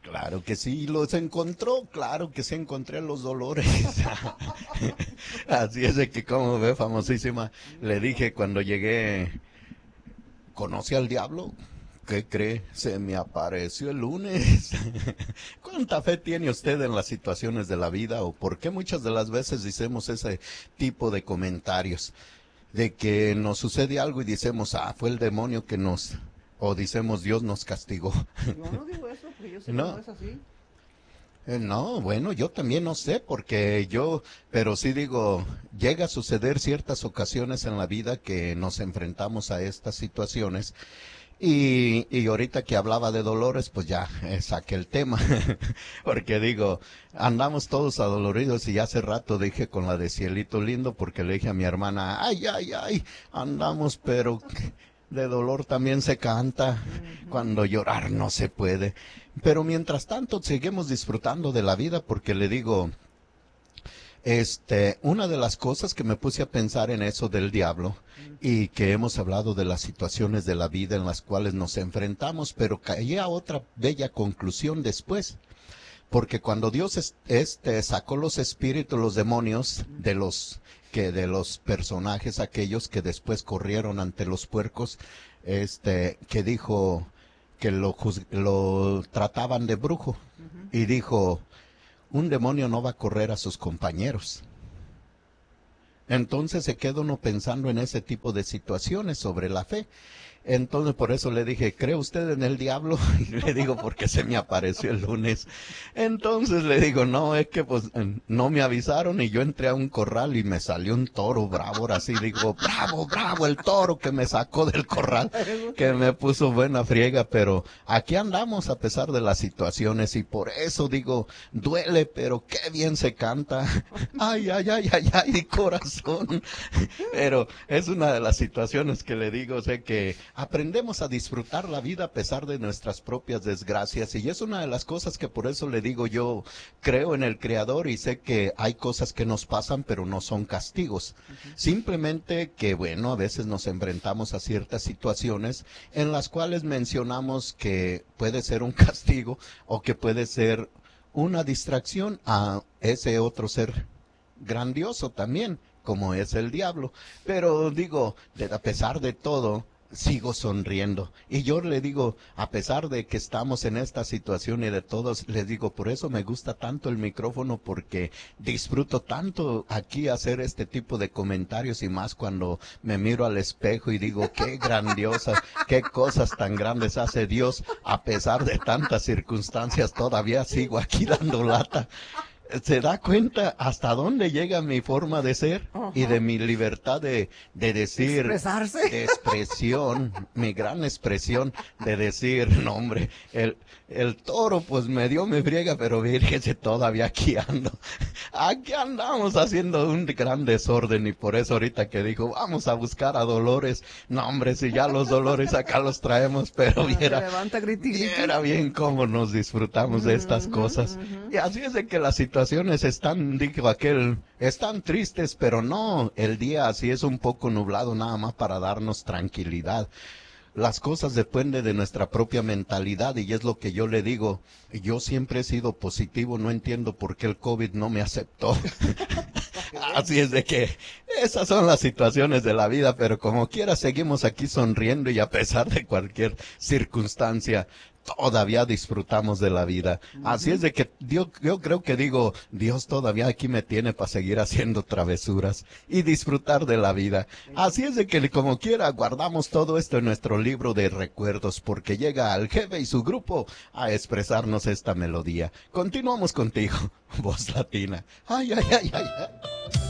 Claro que sí, los encontró, claro que sí encontré los dolores. Así es de que, como ve, famosísima, le dije cuando llegué, ¿conoce al diablo? ¿Qué cree? Se me apareció el lunes. ¿Cuánta fe tiene usted en las situaciones de la vida o por qué muchas de las veces decimos ese tipo de comentarios? De que nos sucede algo y decimos, ah, fue el demonio que nos, o decimos Dios nos castigó. Yo no digo eso, porque yo sé que no No, es así. no, bueno, yo también no sé, porque yo, pero sí digo, llega a suceder ciertas ocasiones en la vida que nos enfrentamos a estas situaciones y ahorita que hablaba de dolores, pues ya saqué el tema, porque digo, andamos todos adoloridos y hace rato dije con la de Cielito Lindo, porque le dije a mi hermana, ay, ay, ay, andamos, pero de dolor también se canta, Ujú. cuando llorar no se puede. Pero mientras tanto seguimos disfrutando de la vida, porque le digo, una de las cosas que me puse a pensar en eso del diablo y que hemos hablado de las situaciones de la vida en las cuales nos enfrentamos, pero caí a otra bella conclusión después, porque cuando Dios sacó los espíritus, los demonios de los personajes aquellos que después corrieron ante los puercos, que dijo que lo trataban de brujo Ujú. y dijo, un demonio no va a correr a sus compañeros. Entonces se queda uno pensando en ese tipo de situaciones sobre la fe. Entonces por eso le dije, ¿cree usted en el diablo? Y le digo, porque se me apareció el lunes. Entonces le digo, no, es que pues no me avisaron y yo entré a un corral y me salió un toro bravo. Ahora sí digo, bravo, bravo, el toro que me sacó del corral, Eso que sí. me puso buena friega, pero aquí andamos a pesar de las situaciones y por eso digo, duele, pero qué bien se canta. Ay, ay, ay, ay, ay, corazón. Pero es una de las situaciones que le digo, sé que aprendemos a disfrutar la vida a pesar de nuestras propias desgracias y es una de las cosas que por eso le digo yo creo en el Creador y sé que hay cosas que nos pasan pero no son castigos. Ujú. Simplemente que bueno, a veces nos enfrentamos a ciertas situaciones en las cuales mencionamos que puede ser un castigo o que puede ser una distracción a ese otro ser grandioso también, como es el diablo. Pero digo, a pesar de todo, sigo sonriendo. Y yo le digo, a pesar de que estamos en esta situación y de todos, les digo, por eso me gusta tanto el micrófono, porque disfruto tanto aquí hacer este tipo de comentarios y más cuando me miro al espejo y digo, qué grandiosa, qué cosas tan grandes hace Dios, a pesar de tantas circunstancias, todavía sigo aquí dando lata. ¿Se da cuenta hasta dónde llega mi forma de ser y de Ajá. mi libertad de decir, Expresarse. de expresión, mi gran expresión de decir, no hombre, el toro pues me dio mi friega, pero fíjese, todavía aquí ando. Aquí andamos haciendo un gran desorden y por eso ahorita que dijo, vamos a buscar a Dolores, no hombre, si ya los Dolores acá los traemos, pero Ah, se levanta griti griti. viera bien cómo nos disfrutamos de estas Ujú, cosas. ujú. Y así es de que las situaciones están, dijo aquel, están tristes, pero no, el día así es un poco nublado nada más para darnos tranquilidad. Las cosas dependen de nuestra propia mentalidad y es lo que yo le digo. Yo siempre he sido positivo, no entiendo por qué el COVID no me aceptó. Para que veas. Así es de que esas son las situaciones de la vida, pero como quiera seguimos aquí sonriendo y a pesar de cualquier circunstancia, todavía disfrutamos de la vida. Así es Ujú. de que yo creo que digo, Dios todavía aquí me tiene para seguir haciendo travesuras y disfrutar de la vida. Eso. Así es de que como quiera guardamos todo esto en nuestro libro de recuerdos porque llega al jefe y su grupo a expresarnos esta melodía. Continuamos contigo, voz latina. Ay, ay, ay, ay, ay.